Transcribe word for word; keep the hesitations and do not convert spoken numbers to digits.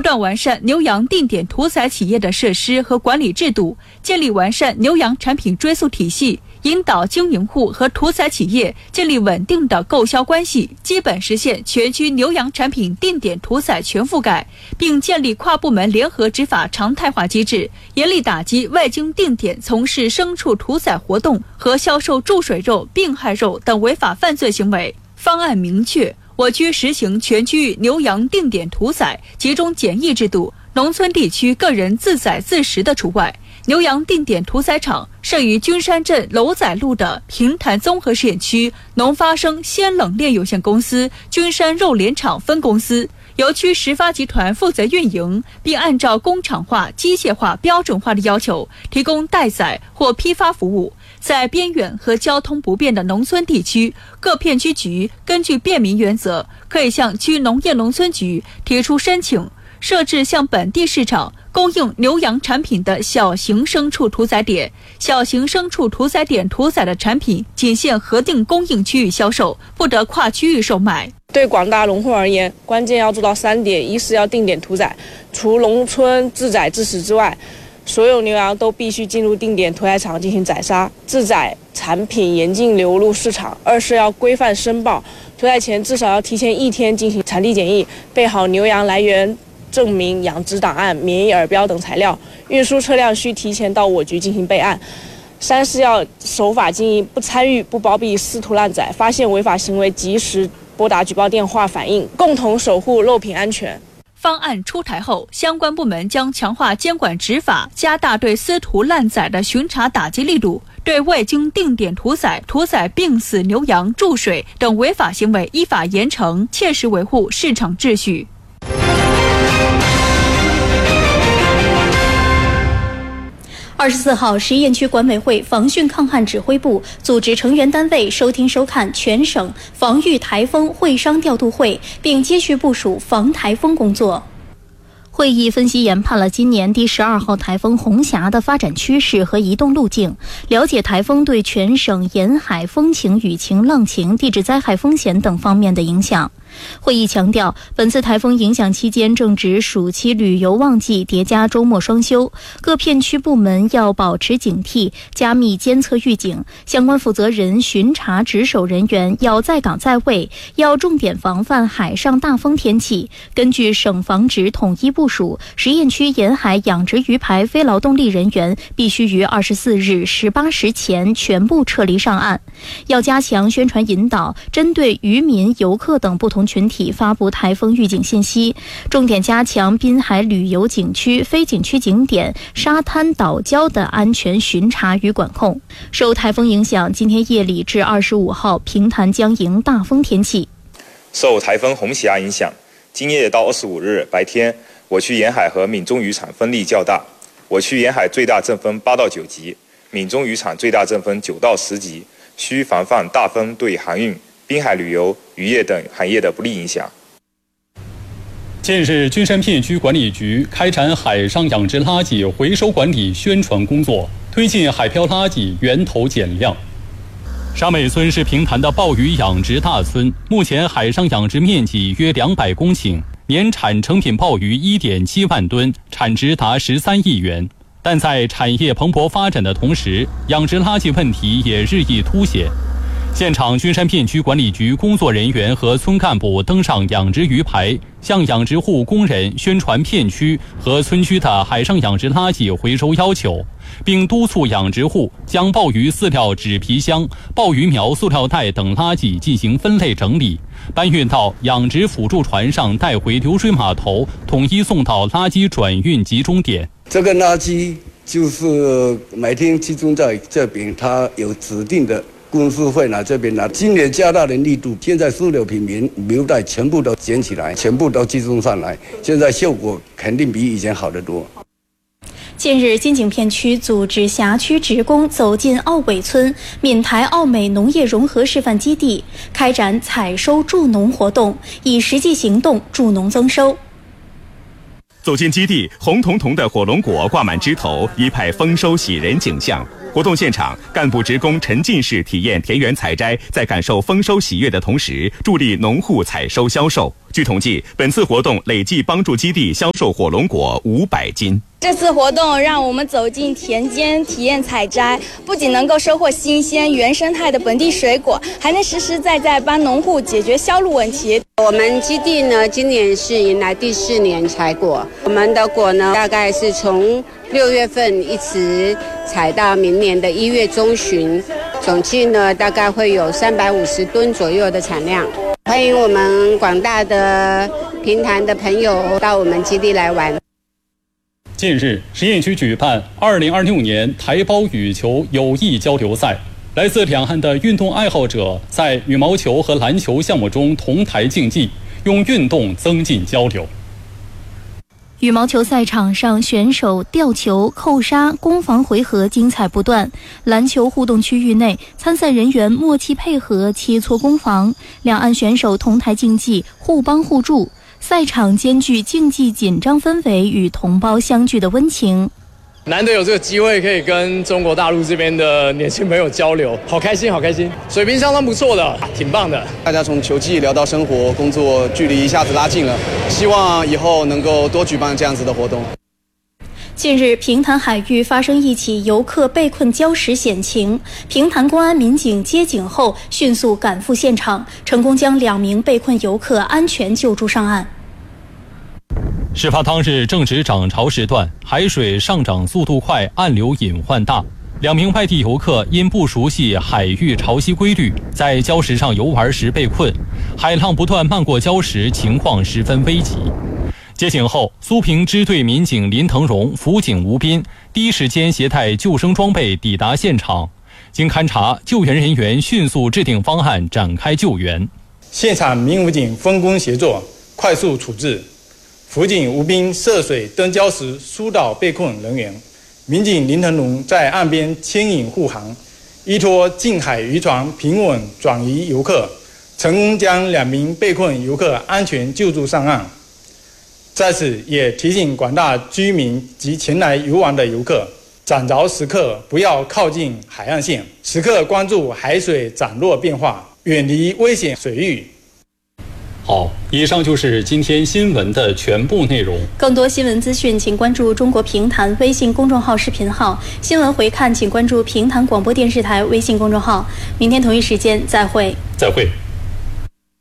断完善牛羊定点屠宰企业的设施和管理制度，建立完善牛羊产品追溯体系，引导经营户和屠宰企业建立稳定的购销关系，基本实现全区牛羊产品定点屠宰全覆盖，并建立跨部门联合执法常态化机制，严厉打击外经定点从事牲畜屠宰活动和销售注水肉、病害肉等违法犯罪行为。方案明确，我区实行全区域牛羊定点屠宰集中检疫制度，农村地区个人自宰自食的除外。牛羊定点屠宰场设于君山镇楼仔路的平潭综合试验区农发生鲜冷链有限公司君山肉联厂分公司，由区石发集团负责运营，并按照工厂化、机械化、标准化的要求，提供代宰或批发服务。在边远和交通不便的农村地区，各片区局根据便民原则，可以向区农业农村局提出申请，设置向本地市场供应牛羊产品的小型牲畜屠宰点。小型牲畜屠宰点屠宰的产品仅限核定供应区域销售，不得跨区域售卖。 对广大农户而言，关键要做到三点：一是要定点屠宰，除农村自宰自食之外，所有牛羊都必须进入定点屠宰场进行宰杀，自宰产品严禁流入市场；二是要规范申报，屠宰前至少要提前一天进行产地检疫，备好牛羊来源证明、养殖档案、免疫耳标等材料，运输车辆需提前到我局进行备案。三是要守法经营，不参与、不包庇私屠滥宰，发现违法行为及时拨打举报电话反映，共同守护肉品安全。 方案出台后，相关部门将强化监管执法，加大对私屠滥宰的巡查打击力度，对未经定点屠宰、屠宰病死牛羊、注水等违法行为依法严惩，切实维护市场秩序。 二十四号，十堰区管委会防汛抗旱指挥部组织成员单位收听收看全省防御台风会商调度会，并接续部署防台风工作。会议分析研判了今年第十二号台风红霞的发展趋势和移动路径，了解台风对全省沿海风情、雨情、浪情、地质灾害风险等方面的影响。会议强调，本次台风影响期间正值暑期旅游旺季，叠加周末双休，各片区部门要保持警惕，加密监测预警，相关负责人、巡查值守人员要在岗在位，要重点防范海上大风天气。根据省防指统一部署，十堰区沿海养殖鱼排非劳动力人员必须于二十四日十八时前全部撤离上岸。要加强宣传引导，针对渔民、游客等不同群体发布台风预警信息，重点加强滨海旅游景区、非景区景点、沙滩岛礁的安全巡查与管控。受台风影响，今天夜里至二十五号，平潭将迎大风天气。 受台风红霞影响，今夜到二十五日白天，我区沿海和闽中渔场风力较大，我区沿海最大阵风八到九级，闽中渔场最大阵风九到十级，需防范大风对航运、滨海旅游、渔业等行业的不利影响。 近日，君山片区管理局开展海上养殖垃圾回收管理宣传工作，推进海漂垃圾源头减量。沙美村是平潭的鲍鱼养殖大村，目前海上养殖面积约两百公顷，年产成品鲍鱼一点七万吨，产值达十三亿元。但在产业蓬勃发展的同时，养殖垃圾问题也日益凸显。现场，君山片区管理局工作人员和村干部登上养殖鱼排，向养殖户工人宣传片区和村区的海上养殖垃圾回收要求，并督促养殖户将鲍鱼饲料纸皮箱、鲍鱼苗塑料袋等垃圾进行分类整理，搬运到养殖辅助船上带回流水码头，统一送到垃圾转运集中点。 这个垃圾就是每天集中在这边，它有指定的公司会拿这边拿，今年加大的力度，现在塑料瓶、棉棉袋全部都捡起来，全部都集中上来，现在效果肯定比以前好得多。 近日，金井片区组织辖区职工走进奥伟村闽台奥美农业融合示范基地，开展采收助农活动，以实际行动助农增收。 走进基地，红彤彤的火龙果挂满枝头，一派丰收喜人景象。活动现场，干部职工沉浸式体验田园采摘，在感受丰收喜悦的同时，助力农户采收销售。 据统计，本次活动累计帮助基地销售火龙果五百斤。 这次活动让我们走进田间体验采摘，不仅能够收获新鲜原生态的本地水果，还能实实在在帮农户解决销路问题。 我们基地呢，今年是迎来第四年采果，我们的果呢，大概是从六月份一直采到明年的一月中旬，总计呢大概会有三百五十吨左右的产量。欢迎我们广大的平潭的朋友到我们基地来玩。 近日，实验区举办二零二六年台胞羽球友谊交流赛，来自两岸的运动爱好者在羽毛球和篮球项目中同台竞技，用运动增进交流。 羽毛球赛场上，选手吊球、扣杀、攻防回合精彩不断；篮球互动区域内，参赛人员默契配合，切磋攻防，两岸选手同台竞技，互帮互助。赛场兼具竞技紧张氛围与同胞相聚的温情。 难得有这个机会可以跟中国大陆这边的年轻朋友交流，好开心好开心，水平相当不错的，挺棒的。 大家从球技聊到生活工作，距离一下子拉近了，希望以后能够多举办这样子的活动。 近日，平潭海域发生一起游客被困礁石险情，平潭公安民警接警后迅速赶赴现场，成功将两名被困游客安全救助上岸。 事发当日正值涨潮时段，海水上涨速度快，暗流隐患大。两名外地游客因不熟悉海域潮汐规律，在礁石上游玩时被困，海浪不断漫过礁石，情况十分危急。接警后，苏平支队民警林腾荣、辅警吴斌第一时间携带救生装备抵达现场。经勘查，救援人员迅速制定方案，展开救援。 现场民武警分工协作，快速处置。辅警吴斌涉水登礁时疏导被困人员，民警林腾龙在岸边牵引护航，依托近海渔船平稳转移游客，成功将两名被困游客安全救助上岸。在此也提醒广大居民及前来游玩的游客，涨潮时刻不要靠近海岸线，时刻关注海水涨落变化，远离危险水域。 好，以上就是今天新闻的全部内容。 更多新闻资讯，请关注中国评弹微信公众号视频号。新闻回看，请关注评弹广播电视台微信公众号。明天同一时间再会。 再会。